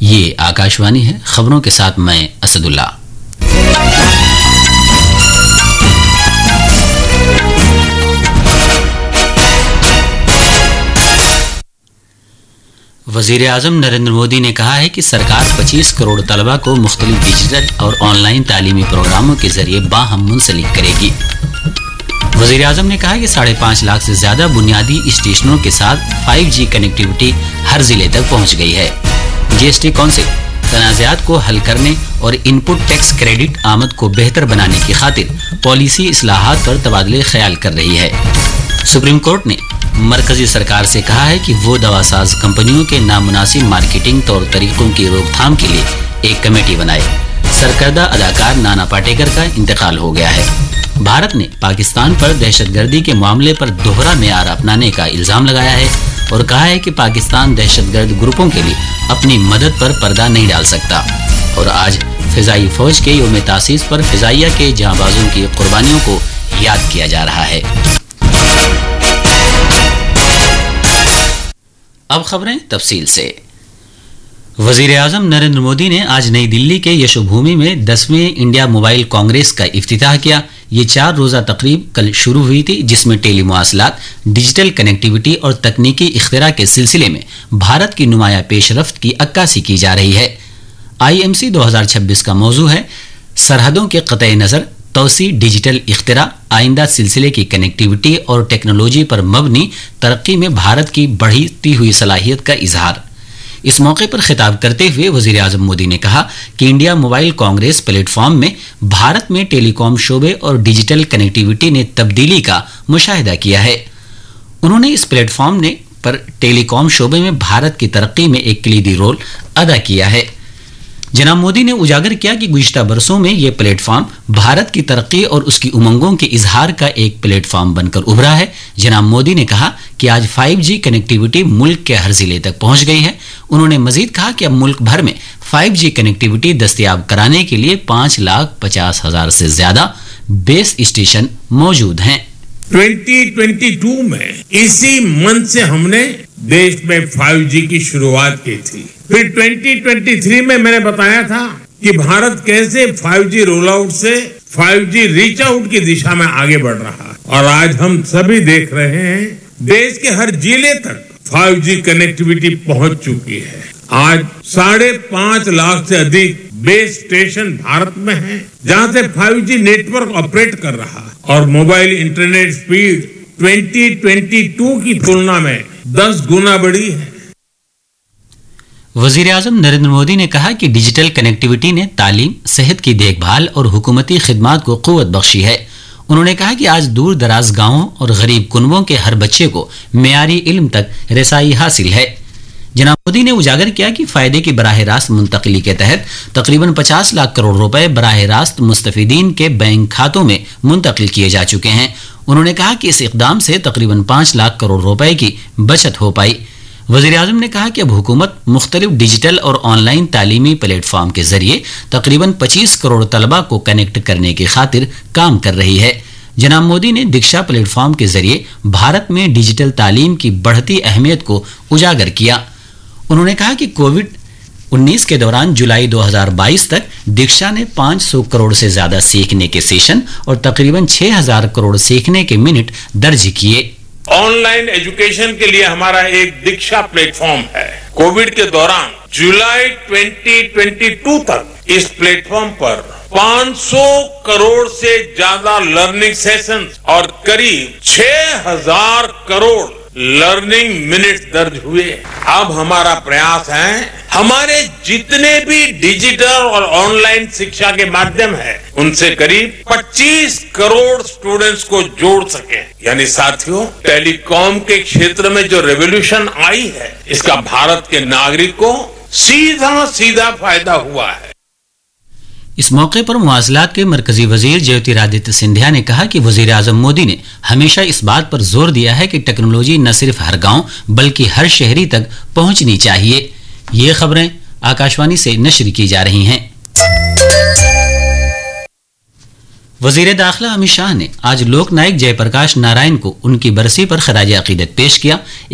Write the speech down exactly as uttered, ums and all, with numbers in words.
ये आकाशवाणी है, खबरों के साथ मैं असदुल्ला। वजीर आजम नरेंद्र मोदी ने कहा है कि सरकार पच्चीस करोड़ तलबा को मुख्तलिफ डिजिटल और ऑनलाइन तालीमी प्रोग्रामों के जरिए बाहम मुंसलिक करेगी। वजीर आजम ने कहा कि साढ़े पाँच लाख से ज्यादा बुनियादी स्टेशनों के साथ फाइव जी कनेक्टिविटी हर जिले तक पहुंच गई है। जीएसटी काउंसिल तनाज़ात को हल करने और इनपुट टैक्स क्रेडिट आमद को बेहतर बनाने की खातिर पॉलिसी इस्लाहात पर तबादले ख्याल कर रही है। सुप्रीम कोर्ट ने मरकजी सरकार से कहा है कि वो दवासाज कंपनियों के नामुनासिब मार्केटिंग तौर तरीकों की रोकथाम के लिए एक कमेटी बनाए। सरकर्दा अदाकार नाना पाटेकर का इंतकाल हो गया है। भारत ने पाकिस्तान पर दहशतगर्दी के मामले पर दोहरा मेयार अपनाने का इल्जाम लगाया है और कहा है कि पाकिस्तान दहशतगर्द ग्रुपों के लिए अपनी मदद पर पर्दा नहीं डाल सकता। और आज फिजाई फौज के यौम तासीस पर फिजाइया के जांबाजों की कुर्बानियों को याद किया जा रहा है। अब खबरें तफसील से। वजीर आजम नरेंद्र मोदी ने आज नई दिल्ली के यशोभूमि में दसवीं इंडिया मोबाइल कांग्रेस का इफ्तिताह किया। ये चार रोजा तकरीब कल शुरू हुई थी, जिसमें टेली मुआसलात, डिजिटल कनेक्टिविटी और तकनीकी इख्तिरा के सिलसिले में भारत की नुमाया पेशरफ्त की अक्कासी की जा रही है। आईएमसी दो हज़ार छब्बीस का मौजू है सरहदों के क़तई नज़र, तौसी डिजिटल इख्तिरा, आइंदा सिलसिले की कनेक्टिविटी और टेक्नोलॉजी पर मबनी तरक्की में भारत की बढ़ती हुई सलाहियत का इजहार। इस मौके पर खिताब करते हुए वजीर आजम मोदी ने कहा कि इंडिया मोबाइल कांग्रेस प्लेटफॉर्म में भारत में टेलीकॉम शोबे और डिजिटल कनेक्टिविटी ने तब्दीली का मुशाहिदा किया है। उन्होंने इस प्लेटफॉर्म ने पर टेलीकॉम शोबे में भारत की तरक्की में एक कलीदी रोल अदा किया है। जनाब मोदी ने उजागर किया कि गुज़िश्ता बरसों में यह प्लेटफॉर्म भारत की तरक्की और उसकी उमंगों के इजहार का एक प्लेटफॉर्म बनकर उभरा है। जनाब मोदी ने कहा कि आज फाइव जी कनेक्टिविटी मुल्क के हर जिले तक पहुंच गई है। उन्होंने मजीद कहा कि अब मुल्क भर में फाइव जी कनेक्टिविटी दस्तयाब कराने के लिए पाँच लाख पचास हजार से ज्यादा बेस स्टेशन मौजूद हैं। दो हज़ार बाईस में इसी मन से हमने देश में फाइव जी की शुरुआत की थी। फिर दो हज़ार तेईस में मैंने बताया था कि भारत कैसे फाइव जी रोल आउट से फाइव जी रीच आउट की दिशा में आगे बढ़ रहा है। और आज हम सभी देख रहे हैं देश के हर जिले तक फाइव जी कनेक्टिविटी पहुंच चुकी है। आज साढ़े पांच लाख से अधिक बेस स्टेशन भारत में हैं, जहां से फाइव जी नेटवर्क ऑपरेट कर रहा है और मोबाइल इंटरनेट स्पीड दो हज़ार बाईस की तुलना में दस गुना बढ़ी है। वजीर आजम नरेंद्र मोदी ने कहा कि डिजिटल कनेक्टिविटी ने तालीम, सेहत की देखभाल और हुकूमती खिदमात को कुव्वत बख्शी है। उन्होंने कहा कि आज दूर दराज गांवों और गरीब कुनबों के हर बच्चे को मेयारी इल्म तक रसाई हासिल है। जनाब मोदी ने उजागर किया कि फायदे की बराह रास्त मुंतकली के तहत तकरीबन पचास लाख करोड़ रुपए बराह रास्त मुस्तफीदीन के बैंक खातों में मुंतकिल किए जा चुके हैं। उन्होंने कहा कि इस इकदाम से तकरीबन पाँच लाख करोड़ रुपए की बचत हो पाई। वज़ीर आज़म ने कहा कि अब हुकूमत मुख्तलिफ डिजिटल और ऑनलाइन तालीमी प्लेटफॉर्म के जरिए तकरीबन पच्चीस करोड़ तलबा को कनेक्ट करने की खातिर काम कर रही है। जनाब मोदी ने दीक्षा प्लेटफॉर्म के जरिए भारत में डिजिटल तालीम की बढ़ती अहमियत को उजागर किया। उन्होंने कहा कि कोविड उन्नीस के दौरान जुलाई दो हज़ार बाईस तक दीक्षा ने पाँच सौ करोड़ से ज्यादा सीखने के सेशन और तकरीबन छह हज़ार करोड़ सीखने के मिनट दर्ज किए। ऑनलाइन एजुकेशन के लिए हमारा एक दीक्षा प्लेटफॉर्म है। कोविड के दौरान जुलाई दो हज़ार बाईस तक इस प्लेटफॉर्म पर पाँच सौ करोड़ से ज्यादा लर्निंग सेशंस और करीब छह हज़ार करोड़ लर्निंग मिनट्स दर्ज हुए। अब हमारा प्रयास है हमारे जितने भी डिजिटल और ऑनलाइन शिक्षा के माध्यम है उनसे करीब पच्चीस करोड़ स्टूडेंट्स को जोड़ सके। यानी साथियों, टेलीकॉम के क्षेत्र में जो रेवोल्यूशन आई है इसका भारत के नागरिक को सीधा सीधा फायदा हुआ है। इस मौके पर मुआसलात के मरकजी वजीर ज्योतिरादित्य सिंधिया ने कहा कि वजीर आजम मोदी ने हमेशा इस बात पर जोर दिया है कि टेक्नोलॉजी न सिर्फ हर गांव बल्कि हर शहरी तक पहुंचनी चाहिए। ये खबरें आकाशवाणी से नश्र की जा रही हैं। वजीर दाखिला अमित शाह ने आज लोक नायक जयप्रकाश नारायण को उनकी बरसी पर खराज अकीदत पेश किया।